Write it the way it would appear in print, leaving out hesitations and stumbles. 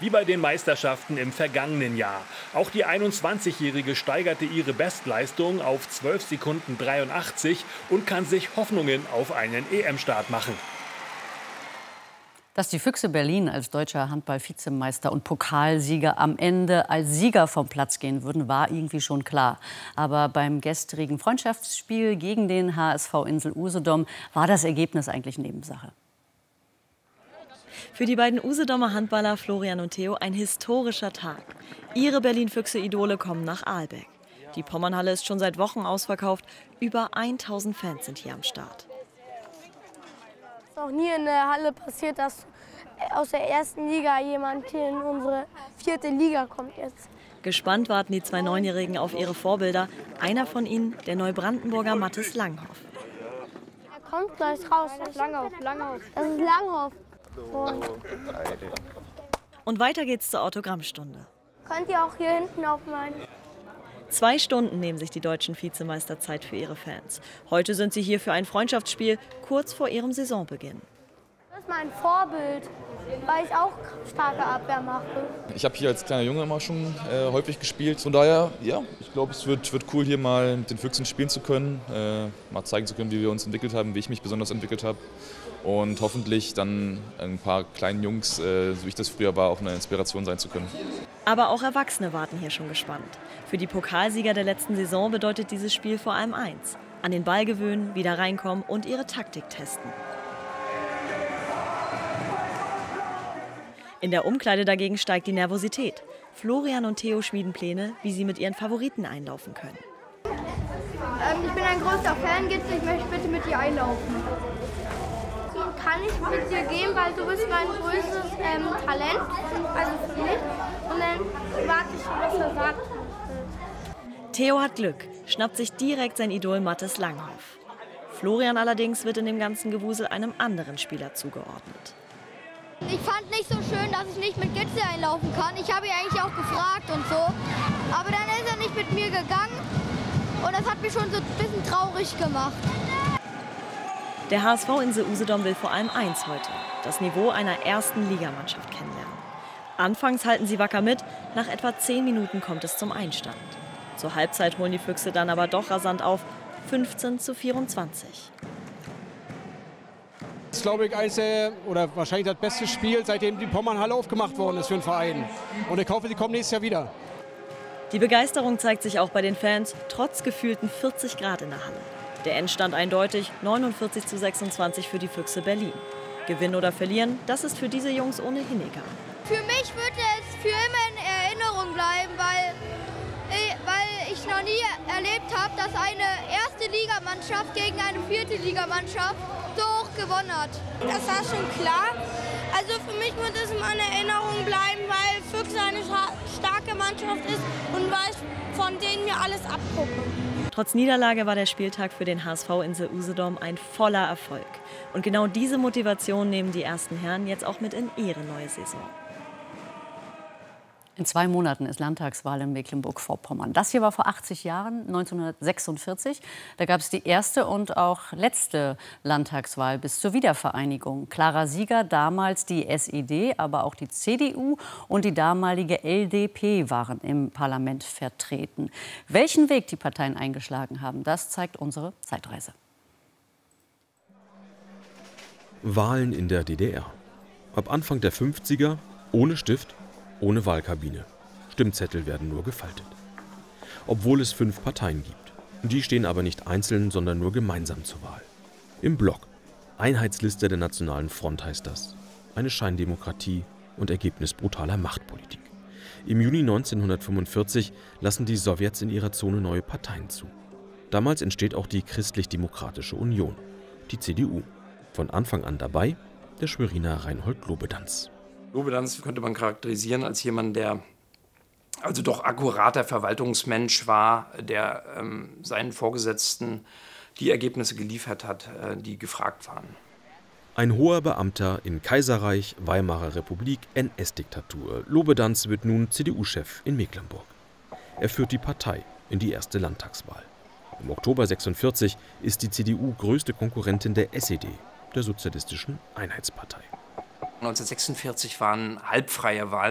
wie bei den Meisterschaften im vergangenen Jahr. Auch die 21-Jährige steigerte ihre Bestleistung auf 12 Sekunden 83 und kann sich Hoffnungen auf einen EM-Start machen. Dass die Füchse Berlin als deutscher Handball-Vizemeister und Pokalsieger am Ende als Sieger vom Platz gehen würden, war irgendwie schon klar. Aber beim gestrigen Freundschaftsspiel gegen den HSV Insel Usedom war das Ergebnis eigentlich Nebensache. Für die beiden Usedomer Handballer Florian und Theo ein historischer Tag. Ihre Berlin-Füchse-Idole kommen nach Ahlbeck. Die Pommernhalle ist schon seit Wochen ausverkauft. Über 1000 Fans sind hier am Start. Es ist noch nie in der Halle passiert, dass aus der ersten Liga jemand hier in unsere 4. Liga kommt jetzt. Gespannt warten die zwei Neunjährigen auf ihre Vorbilder. Einer von ihnen, der Neubrandenburger Mathis Langhoff. Er kommt gleich raus. Das ist Langhoff. Das ist Langhoff. Und weiter geht's zur Autogrammstunde. Könnt ihr auch hier hinten auf meinen... 2 Stunden nehmen sich die deutschen Vizemeister Zeit für ihre Fans. Heute sind sie hier für ein Freundschaftsspiel kurz vor ihrem Saisonbeginn. Das ist mein Vorbild, weil ich auch starke Abwehr mache. Ich habe hier als kleiner Junge immer schon häufig gespielt. Von daher, ja, ich glaube, es wird cool, hier mal mit den Füchsen spielen zu können. Mal zeigen zu können, wie wir uns entwickelt haben, wie ich mich besonders entwickelt habe. Und hoffentlich dann ein paar kleinen Jungs, so wie ich das früher war, auch eine Inspiration sein zu können. Aber auch Erwachsene warten hier schon gespannt. Für die Pokalsieger der letzten Saison bedeutet dieses Spiel vor allem eins: an den Ball gewöhnen, wieder reinkommen und ihre Taktik testen. In der Umkleide dagegen steigt die Nervosität. Florian und Theo schmieden Pläne, wie sie mit ihren Favoriten einlaufen können. Ich bin ein großer Fan, ich möchte bitte mit dir einlaufen. Kann ich mit dir gehen, weil du bist mein größtes Talent, also für mich. Und dann warte ich, was er sagt. Theo hat Glück, schnappt sich direkt sein Idol Mathis Langhoff. Florian allerdings wird in dem ganzen Gewusel einem anderen Spieler zugeordnet. Ich fand nicht so schön, dass ich nicht mit Gitzel einlaufen kann. Ich habe ihn eigentlich auch gefragt und so. Aber dann ist er nicht mit mir gegangen und das hat mich schon so ein bisschen traurig gemacht. Der HSV Insel Usedom will vor allem eins heute: das Niveau einer ersten Ligamannschaft kennenlernen. Anfangs halten sie wacker mit, nach etwa 10 Minuten kommt es zum Einstand. Zur Halbzeit holen die Füchse dann aber doch rasant auf, 15:24. Das ist, glaube ich, oder wahrscheinlich das beste Spiel, seitdem die Pommernhalle aufgemacht worden ist für den Verein. Und ich hoffe, sie kommen nächstes Jahr wieder. Die Begeisterung zeigt sich auch bei den Fans, trotz gefühlten 40 Grad in der Halle. Der Endstand eindeutig, 49:26 für die Füchse Berlin. Gewinnen oder verlieren, das ist für diese Jungs ohnehin egal. Für mich wird es für immer in Erinnerung bleiben, weil ich noch nie erlebt habe, dass eine erste Ligamannschaft gegen eine 4. Ligamannschaft so hoch gewonnen hat. Das war schon klar. Also für mich wird es immer in Erinnerung bleiben, weil Füchse eine starke Mannschaft ist und weil ich von denen mir alles abgucke. Trotz Niederlage war der Spieltag für den HSV Insel Usedom ein voller Erfolg. Und genau diese Motivation nehmen die ersten Herren jetzt auch mit in ihre neue Saison. In 2 Monaten ist Landtagswahl in Mecklenburg-Vorpommern. Das hier war vor 80 Jahren, 1946. Da gab es die erste und auch letzte Landtagswahl bis zur Wiedervereinigung. Klarer Sieger damals die SED, aber auch die CDU und die damalige LDP waren im Parlament vertreten. Welchen Weg die Parteien eingeschlagen haben, das zeigt unsere Zeitreise. Wahlen in der DDR. Ab Anfang der 50er ohne Stift, ohne Wahlkabine. Stimmzettel werden nur gefaltet. Obwohl es 5 Parteien gibt. Die stehen aber nicht einzeln, sondern nur gemeinsam zur Wahl. Im Block. Einheitsliste der Nationalen Front heißt das. Eine Scheindemokratie und Ergebnis brutaler Machtpolitik. Im Juni 1945 lassen die Sowjets in ihrer Zone neue Parteien zu. Damals entsteht auch die Christlich-Demokratische Union, die CDU. Von Anfang an dabei der Schweriner Reinhold Lobedanz. Lobedanz könnte man charakterisieren als jemand, der also doch akkurater Verwaltungsmensch war, der seinen Vorgesetzten die Ergebnisse geliefert hat, die gefragt waren. Ein hoher Beamter in Kaiserreich, Weimarer Republik, NS-Diktatur. Lobedanz wird nun CDU-Chef in Mecklenburg. Er führt die Partei in die erste Landtagswahl. Im Oktober 1946 ist die CDU größte Konkurrentin der SED, der Sozialistischen Einheitspartei. 1946 waren halbfreie Wahlen.